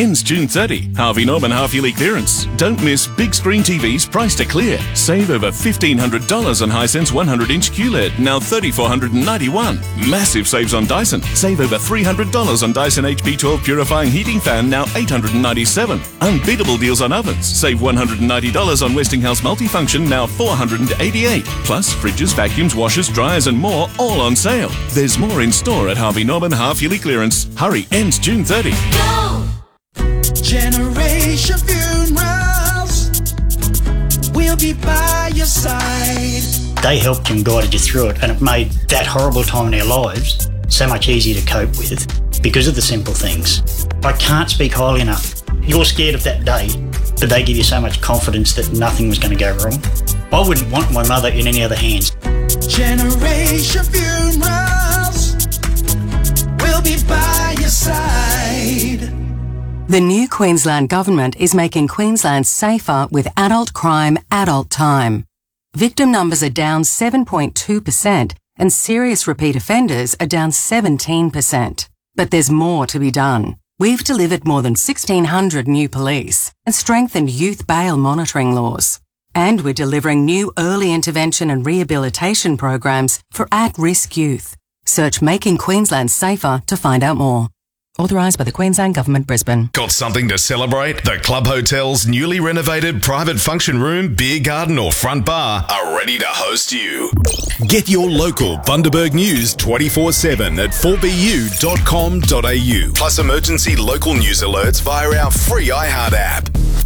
ends June 30. Harvey Norman half-yearly clearance. Don't miss big screen TVs priced to clear. Save over $1,500 on Hisense 100-inch QLED, now $3,491. Massive saves on Dyson. Save over $300 on Dyson HP12 purifying heating fan, now $897. Unbeatable deals on ovens. Save $190 on Westinghouse multifunction, now $488. Plus fridges, vacuums, washers, dryers and more, all on sale. There's more in store at Harvey Norman half-yearly clearance. Hurry, ends June 30. Go! Generation Funerals, we'll be by your side. They helped and guided you through it, and it made that horrible time in our lives so much easier to cope with because of the simple things. I can't speak highly enough. You're scared of that day, but they give you so much confidence that nothing was going to go wrong. I wouldn't want my mother in any other hands. Generation Funerals, we'll be by your side. The new Queensland Government is making Queensland safer with adult crime, adult time. Victim numbers are down 7.2% and serious repeat offenders are down 17%. But there's more to be done. We've delivered more than 1,600 new police and strengthened youth bail monitoring laws. And we're delivering new early intervention and rehabilitation programs for at-risk youth. Search Making Queensland Safer to find out more. Authorised by the Queensland Government, Brisbane. Got something to celebrate? The Club Hotel's newly renovated private function room, beer garden or front bar are ready to host you. Get your local Bundaberg news 24/7 at 4bu.com.au. Plus emergency local news alerts via our free iHeart app.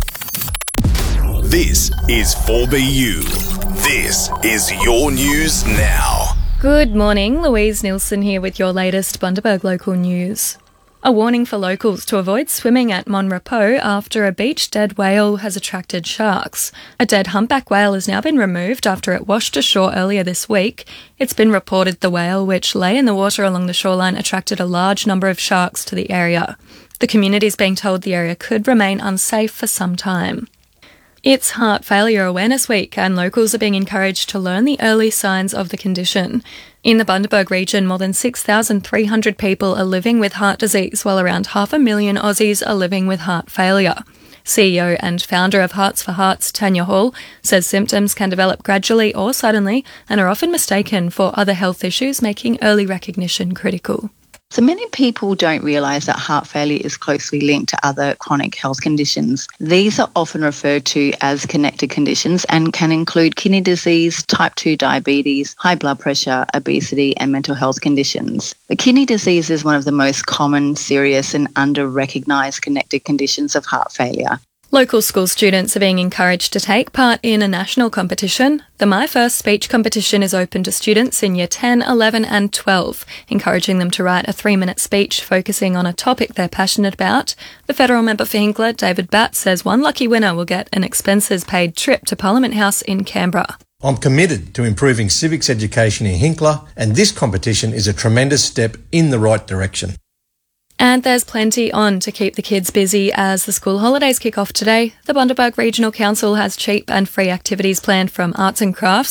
This is 4BU. This is your news now. Good morning, Louise Nielsen here with your latest Bundaberg local news. A warning for locals to avoid swimming at Monrepos after a beach dead whale has attracted sharks. A dead humpback whale has now been removed after it washed ashore earlier this week. It's been reported the whale, which lay in the water along the shoreline, attracted a large number of sharks to the area. The community is being told the area could remain unsafe for some time. It's Heart Failure Awareness Week and locals are being encouraged to learn the early signs of the condition. In the Bundaberg region, more than 6,300 people are living with heart disease, while around 500,000 Aussies are living with heart failure. CEO and founder of Hearts for Hearts, Tanya Hall, says symptoms can develop gradually or suddenly and are often mistaken for other health issues, making early recognition critical. So many people don't realise that heart failure is closely linked to other chronic health conditions. These are often referred to as connected conditions and can include kidney disease, type 2 diabetes, high blood pressure, obesity and mental health conditions. The kidney disease is one of the most common, serious and under-recognised connected conditions of heart failure. Local school students are being encouraged to take part in a national competition. The My First Speech competition is open to students in Year 10, 11 and 12, encouraging them to write a 3-minute speech focusing on a topic they're passionate about. The federal member for Hinkler, David Batt, says one lucky winner will get an expenses-paid trip to Parliament House in Canberra. I'm committed to improving civics education in Hinkler, and this competition is a tremendous step in the right direction. And there's plenty on to keep the kids busy as the school holidays kick off today. The Bundaberg Regional Council has cheap and free activities planned from arts and crafts